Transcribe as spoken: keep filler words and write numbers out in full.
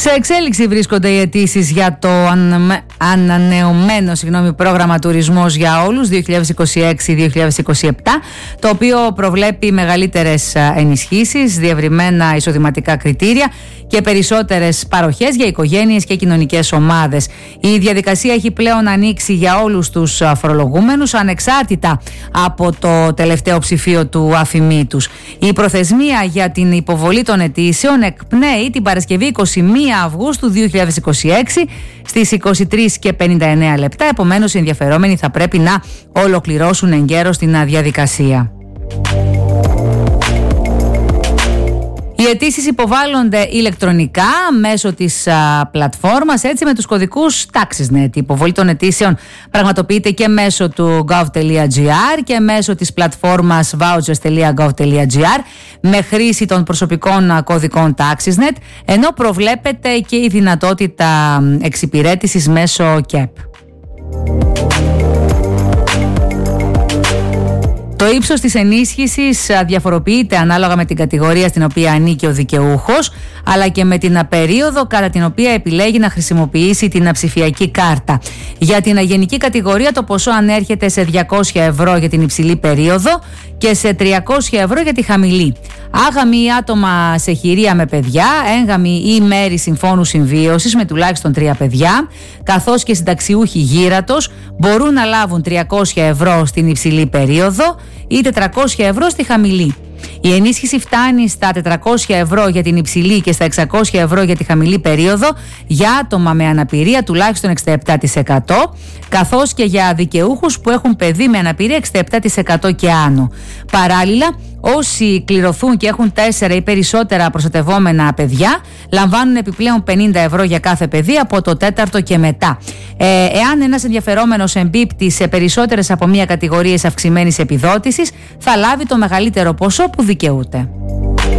Σε εξέλιξη βρίσκονται οι αιτήσεις για το ανανεωμένο συγγνώμη, πρόγραμμα Τουρισμός για Όλους δύο χιλιάδες είκοσι έξι δύο χιλιάδες είκοσι επτά, το οποίο προβλέπει μεγαλύτερες ενισχύσεις, διευρυμένα εισοδηματικά κριτήρια και περισσότερες παροχές για οικογένειες και κοινωνικές ομάδες. Η διαδικασία έχει πλέον ανοίξει για όλους τους φορολογούμενους, ανεξάρτητα από το τελευταίο ψηφίο του αφημί τους. Η προθεσμία για την υποβολή των αιτήσεων εκπνέει την Παρασκευή εικοστή πρώτη Αυγούστου δύο χιλιάδες είκοσι έξι στις είκοσι τρεις και πενήντα εννέα λεπτά. Επομένως, οι ενδιαφερόμενοι θα πρέπει να ολοκληρώσουν εγκαίρως την διαδικασία. Οι αιτήσεις υποβάλλονται ηλεκτρονικά μέσω της α, πλατφόρμας, έτσι με τους κωδικούς TaxisNet. Η υποβολή των αιτήσεων πραγματοποιείται και μέσω του gov.gr και μέσω της πλατφόρμας vouchers.gov.gr με χρήση των προσωπικών α, κωδικών TaxisNet, ενώ προβλέπεται και η δυνατότητα α, εξυπηρέτησης μέσω κεπ. Το ύψος της ενίσχυσης διαφοροποιείται ανάλογα με την κατηγορία στην οποία ανήκει ο δικαιούχος, αλλά και με την περίοδο κατά την οποία επιλέγει να χρησιμοποιήσει την ψηφιακή κάρτα. Για την γενική κατηγορία το ποσό ανέρχεται σε διακόσια ευρώ για την υψηλή περίοδο και σε τριακόσια ευρώ για τη χαμηλή. Άγαμοι ή άτομα σε χειρία με παιδιά, έγγαμοι ή μέρη συμφώνου συμβίωσης με τουλάχιστον τρία παιδιά, καθώς και συνταξιούχοι γύρατος μπορούν να λάβουν τριακόσια ευρώ στην υψηλή περίοδο ή τετρακόσια ευρώ στη χαμηλή. Η ενίσχυση φτάνει στα τετρακόσια ευρώ για την υψηλή και στα εξακόσια ευρώ για τη χαμηλή περίοδο για άτομα με αναπηρία τουλάχιστον εξήντα επτά τοις εκατό, καθώς και για δικαιούχους που έχουν παιδί με αναπηρία εξήντα επτά τοις εκατό και άνω. Παράλληλα, όσοι κληρωθούν και έχουν τέσσερα ή περισσότερα προστατευόμενα παιδιά λαμβάνουν επιπλέον πενήντα ευρώ για κάθε παιδί από το τέταρτο και μετά. Ε, εάν ένας ενδιαφερόμενος εμπίπτει σε περισσότερες από μία κατηγορίες αυξημένης επιδότησης, θα λάβει το μεγαλύτερο ποσό που δικαιούται.